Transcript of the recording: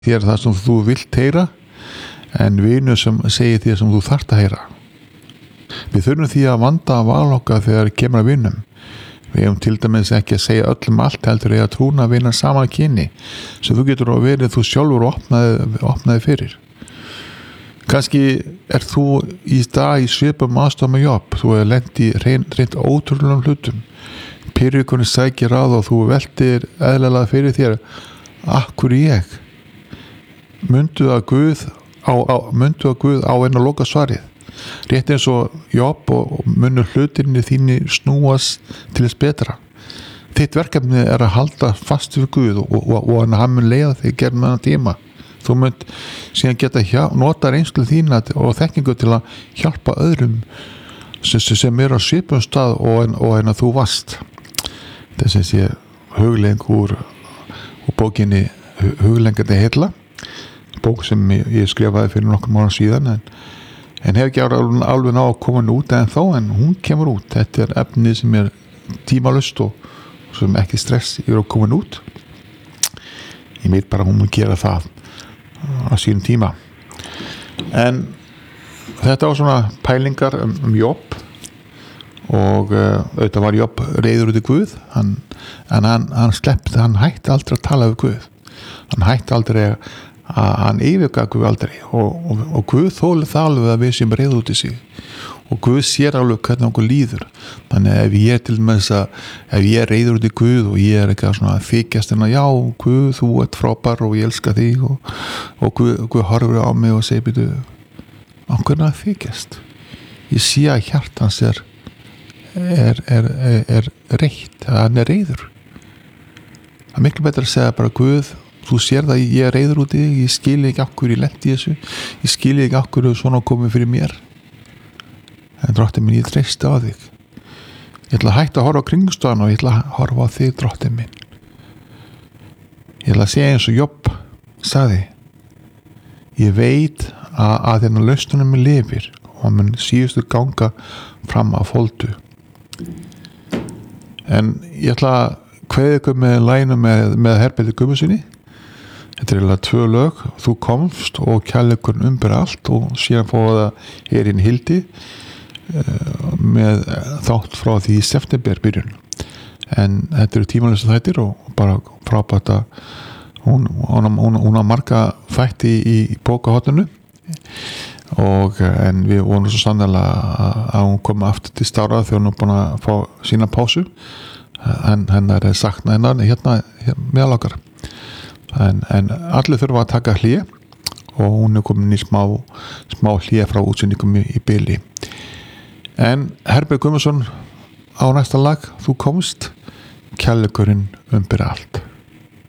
þér það sem þú vilt heyra en vinur sem segir þér sem þú þarft að heyra. Við þurfum því að vanda val okkar þegar kemur að vinum. Við hefum til dæmis ekki að segja öllum allt heldur eða trúna að vinna sama kyni sem þú getur verið þú sjálfur opnaði fyrir. Kannski þú í dag í svipum aðstofum með jobb, þú hefur lent í reynd ótrúlegum hlutum. Pyrrjukunni sækir að og þú veltir eðlilega fyrir þér, akkur ég? Mundu að Guð á einn að loka svarið. Rétt eins og jobb og munur hlutinni þínni snúast til þess betra. Þitt verkefni að halda fast við Guð og hann mun leiða þig gegnum þennan tíma. Þú munt síðan geta nota reynslu þína og þekkingu til að hjálpa öðrum sem á svipum stað og en að þú varst. Þess að sé huglegging úr bókinni Hugleggingandi heilla, bók sem ég skrifaði fyrir nokkur mánuðum síðan en hef ekki alveg ná að koma út en hún kemur út. Þetta efni sem tímalust og sem ekki stress að koma út. Ég veit bara hún mun gera það á sínum tíma. En þetta var svona pælingar jobb og auðvitað var jobb reiður út í Guð en hann hætti aldrei að tala við Guð. Hann hætti aldrei að hann yfirgaf Guð aldrei og Guð þólir það alveg að við sem reiður út í sig og Guð sér alveg hvernig okkur líður. Þannig ef ég til dæmis ef ég reiður út í Guð og ég eitthvað svona þykjast en að já, Guð, þú ert frábær og ég elska þig og Guð horfir á mig og segir býtu, á hvernig að þykjast? Ég sé að hjartans er reitt, hann reiður. Það miklu betra að segja bara Guð, þú sér það ég reiður út í þig, ég skil ekki okkur ég lent í þessu, ég skil ekki okkur svona komið fyrir mér. En drottinn minn, ég treysti á þig. Ég ætla að hætta að horfa á kringstofan og ég ætla að horfa á þig, drottinn minn. Ég ætla að segja eins og Jobb sagði, ég veit að þennan lausnunum mig lifir og hann mun síðustu ganga fram að foldu. En ég ætla að kveðja ykkur með læginu með Herbert Gummasyni. Þetta er 2 lög, Þú komst og kærleikurinn umber allt og síðan fóða það Hildi með þátt frá því í september byrjun. En þetta eru tímalösa þættir og bara frábært að hún á marga þætti í bókahotninu en við vonum svo sannlega að hún komi aftur til starfa þegar hún er búin að fá sína pásu. Hennar sakna hennar hérna meðal okkar. En allir þurfa að taka hlé og hún er komin í smá hlé frá útsendingum í bili. En Herbert Gummason á næsta lag, Þú komst, kærleikurinn umber allt.